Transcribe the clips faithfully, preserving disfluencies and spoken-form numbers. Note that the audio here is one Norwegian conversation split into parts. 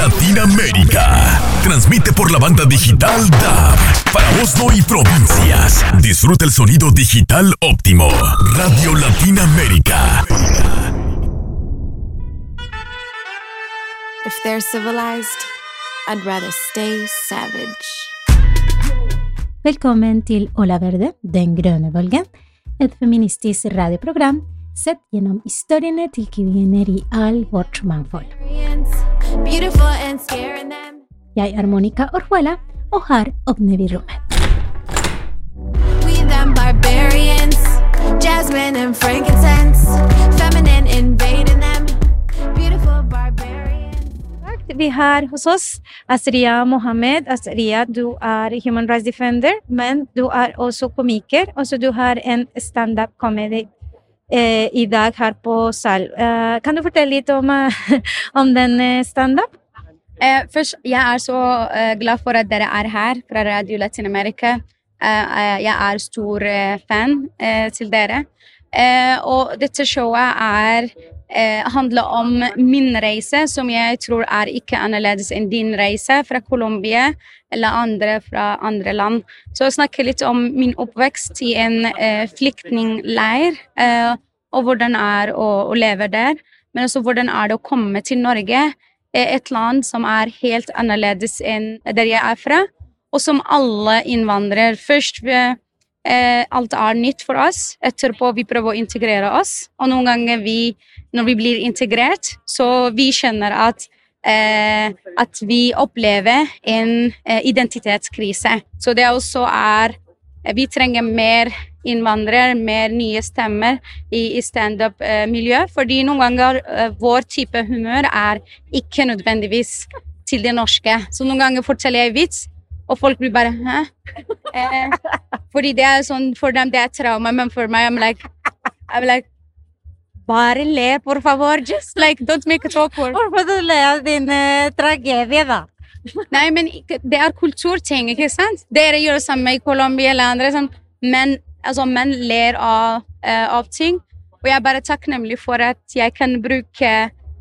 Latinoamérica. Transmite por la banda digital D A B para Oslo y provincias. Disfruta el sonido digital óptimo. Radio Latinoamérica. If they're civilized, I'd rather stay savage. Velkommen til Ola Verde, Den grønne bølgen, et feministisk radioprogram sett gjennom historiene til kvinner i all vårt mangfold. Jeg er Monica Orjuela, og her åpner vi rommet. We them barbarians, jasmine and frankincense, feminine invading them, beautiful barbarians. Vi har hos oss Asria Mohammed. Asria, du er human rights defender, men du er også komiker, og så du har en stand-up comedy eh, i dag her på Sal. Eh, kan du fortelle litt om, om den stand-up? Eh, først, jeg er så eh, glad for at dere er her fra Radio Latinamerika. Eh, jeg er stor eh, fan eh, til dere. Eh, og dette showet er Eh, handler om min reise, som jeg tror er ikke annerledes enn din reise fra Colombia eller andre fra andre land. Så jeg snakker litt om min oppvekst i en eh, flyktningleir, eh, og hvordan det er å, å leve der, men også hvordan er det å komme til Norge, eh, et land som er helt annerledes enn der jeg er fra, og som alle innvandrer først ved Eh, alt er nytt for oss. Etterpå vi prøver å integrere oss. Og noen ganger vi, når vi blir integrert, så vi skjønner at, eh, at vi opplever en eh, identitetskrise. Så det også er, eh, vi trenger mer innvandrere, mer nye stemmer i, i stand-up-miljø. Eh, fordi noen ganger eh, vår type humør er ikke nødvendigvis til det norske. Så noen ganger forteller jeg vits, og folk blir bare, hæ? Eh, fordi det er sånn, for dem det er trauma, men for meg, I'm like, I'm like, bare le, por favor, just like, don't make it awkward. Hvorfor du le av din uh, tragedie, da? Nei, men det er kulturting, ikke sant? Dere gjør det samme i Colombia eller andre, sånn, men, altså, menn ler av, uh, av ting, og jeg er bare takknemlig for at jeg kan bruke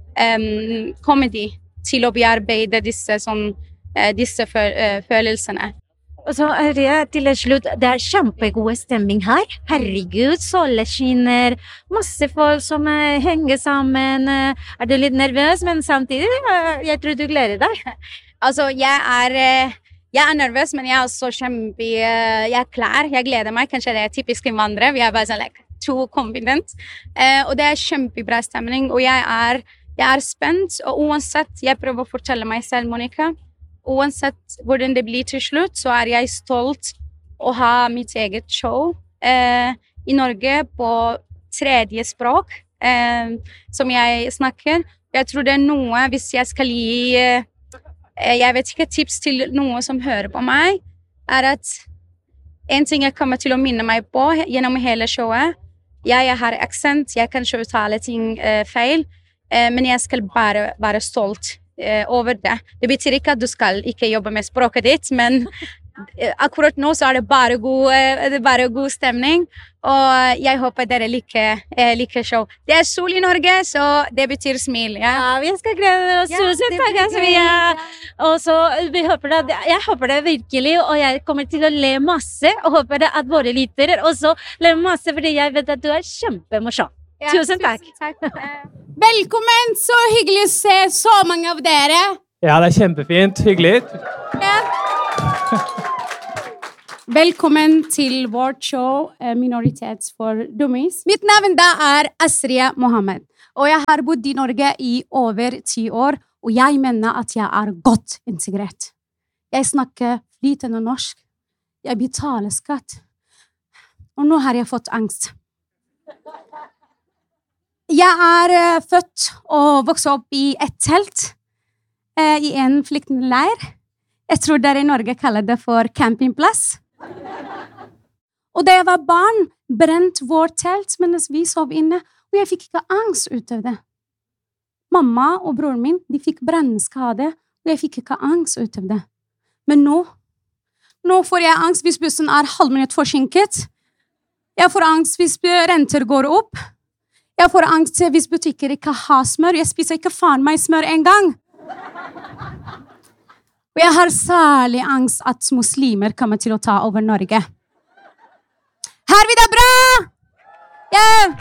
um, comedy til å bearbeide disse sånn, disse følelsene. Og så er det til slutt, det er kjempegod stemning her. Herregud, solen skinner, masse folk som henger sammen. Er du litt nervøs, men samtidig, jeg tror du gleder deg. Altså, jeg er, jeg er nervøs, men jeg er også kjempe, jeg er klar, jeg gleder meg. Kanskje det er typisk innvandrere, vi er bare sånn, like, too confident. Og det er kjempebra stemning, og jeg er, jeg er spent, og uansett, jeg prøver å fortelle meg selv, Monica, uansett hvordan det blir til slutt, så er jeg stolt å ha mitt eget show eh, i Norge på tredje språk eh, som jeg snakker. Jeg tror det er noe, hvis jeg skal gi, eh, jeg vet ikke, tips til noen som hører på meg, er at en ting jeg kommer til å minne meg på gjennom hele showet, jeg har aksent, jeg kan ikke uttale ting eh, feil, eh, men jeg skal bare være stolt over det. Det betyr ikke at du skal ikke jobbe med språket ditt, men akkurat nå så er det bare god, det er bare god stemning, og jeg håper dere liker, liker show. Det er sol i Norge, så det betyr smil. Ja, ja vi skal glede oss. Ja, tusen takk, Asria. Og så vi håper det, jeg håper det virkelig, og jeg kommer til å le masse, og håper det at våre lyttere også ler masse, fordi jeg vet at du er kjempemorsom. Ja, tusen takk. Tusen takk. Velkommen, så hyggelig å se så mange av dere. Ja, det er kjempefint. Hyggelig. Ja. Velkommen til vårt show Minoritets for Dummies. Mitt navn da er Asria Mohammed, og jeg har bodd i Norge i over ti år, og jeg mener at jeg er godt integrert. Jeg snakker flytende norsk, jeg betaler skatt, og nå har jeg fått angst. Jeg er uh, født og vokst opp i et telt uh, i en flyktningleir. Jeg tror dere i Norge kaller det for campingplass. Og da jeg var barn, brent vårt telt mens vi sov inne, og jeg fikk ikke angst ut av det. Mamma og broren min, de fikk brennskade, og jeg fikk ikke angst ut av det. Men nå, nå får jeg angst hvis bussen er halv minutt forsinket. Jeg får angst hvis renter går opp. Jeg får angst hvis butikker ikke har smør. Jeg spiser ikke faen meg smør en gang. Og jeg har særlig angst at muslimer kommer til å ta over Norge. Her vil det bra! Yeah!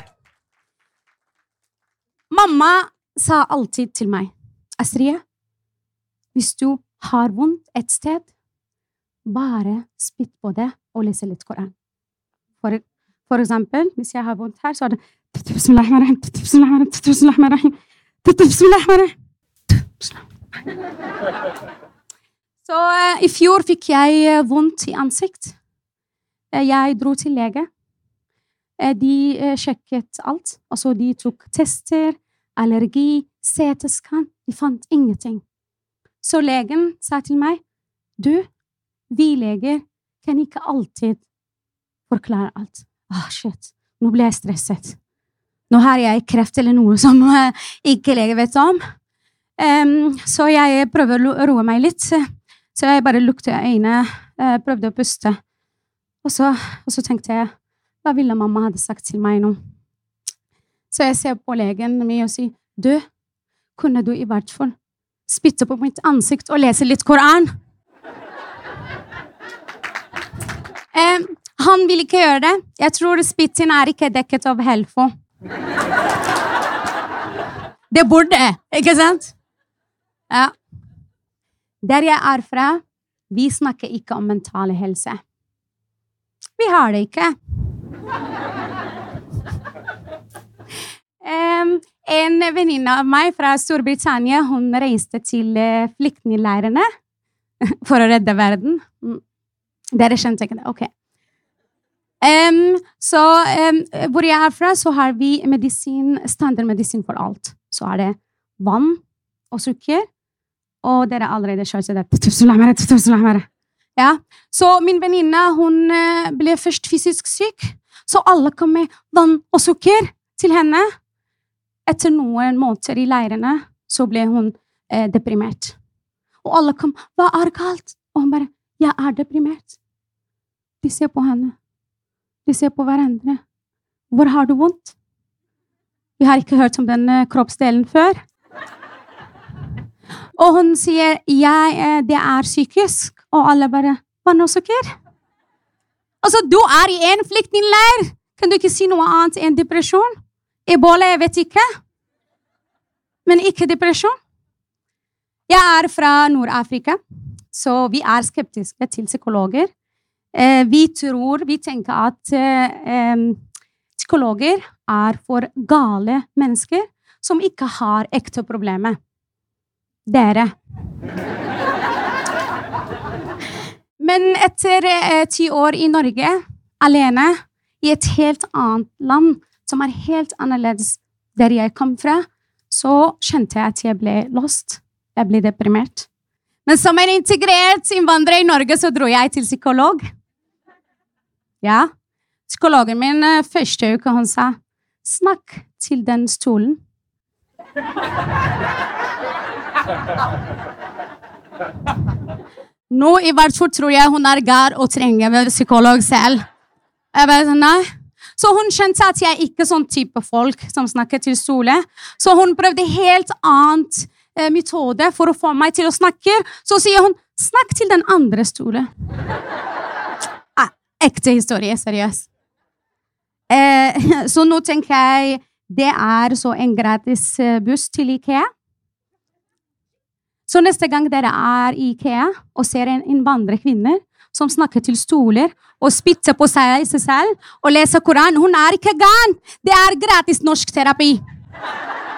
Mamma sa alltid til meg, Astrid, hvis du har vondt et sted, bare spytt på det og lese litt Koran. For, for eksempel, hvis jeg har vondt her, så er det Bismillahirrahmanirrahim, Bismillahirrahmanirrahim, Bismillahirrahmanirrahim. Så uh, i fjor fikk jeg uh, vondt i ansikt. Uh, jeg dro til lege. Uh, de uh, sjekket alt. Altså, de tok tester, allergi, C T-skann. De fant ingenting. Så legen sa til meg, du, vi leger kan ikke alltid forklare alt. Ah, shit, nå ble jeg stresset. Nå har jeg kreft eller noe som uh, ikke lege vet om. Um, så jeg prøver å roe meg litt. Så jeg bare lukte øynene, uh, prøvde å puste. Og så, og så tenkte jeg, hva ville mamma hadde sagt til meg nå? Så jeg ser på legen min og sier, du, kunne du i hvert fall spytte på mitt ansikt og lese litt Koran? Um, han vil ikke gjøre det. Jeg tror spytten er ikke dekket av Helfo. Det burde, ikke sant? Ja. Der jeg er fra, vi snakker ikke om mentale helse. Vi har det ikke. Um, en venninne av meg fra Storbritannia, hun reiste til uh, flyktningleirene for å redde verden. Dere skjønte ikke det, ok. Um, så um, hvor jeg er fra, så har vi medisin, standardmedisin for alt. Så er det vann og sukker, og dere allerede skjønte det. Ja. Så min venninne, hun ble først fysisk syk, så alle kom med vann og sukker til henne. Etter noen måneder i leirene, så ble hun eh, deprimert. Og alle kom, hva er galt? Og hun bare, jeg er deprimert. De ser på henne. De ser på hverandre. Hvor har du vondt? Vi har ikke hørt om den kroppsdelen før. Og hun sier, jeg, det er psykisk. Og alle bare, vann og sukker? Altså, du er i en flyktningleir. Kan du ikke si noe annet enn depresjon? Ebola, jeg vet ikke. Men ikke depresjon. Jeg er fra Nord-Afrika, så vi er skeptiske til psykologer. Eh, vi tror, vi tenker at eh, psykologer er for gale mennesker som ikke har ekte problemer. Dere. Men etter eh, ti år i Norge, alene, i et helt annet land, som er helt annerledes der jeg kom fra, så skjønte jeg at jeg ble lost. Jeg ble deprimert. Men som en integrert innvandrer i Norge, så dro jeg til psykolog. Ja, psykologen min første uke, han sa, snakk til den stolen. Nå i hvert fall tror jeg hun er gal og trenger en psykolog selv. Jeg vet, nei. Så hun skjønte at jeg ikke er sånn type folk som snakker til stole. Så hun prøvde helt annet eh, metode for å få meg til å snakke. Så sier hun, snakk til den andre stolen. Ah, ekte historie, seriøst. Eh, så nå tenker jeg, det er så en gratis buss til IKEA. Så neste gang dere er i IKEA og ser en innvandrerkvinne som snakker til stoler og spytter på seg selv og leser Koran, hun er ikke gal. Det er gratis norsk terapi.